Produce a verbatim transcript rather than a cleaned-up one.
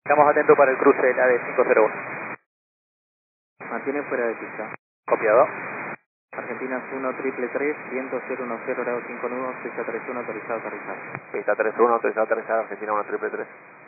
Estamos atentos para el cruce de la de cinco cero uno. Mantiene fuera de pista. Copiado. Argentinas uno, triple tres, viento cero uno cero, grado cinco nudos, pista tres uno, autorizado a aterrizar. Pista tres uno, autorizado a aterrizar, Argentina uno, triple tres.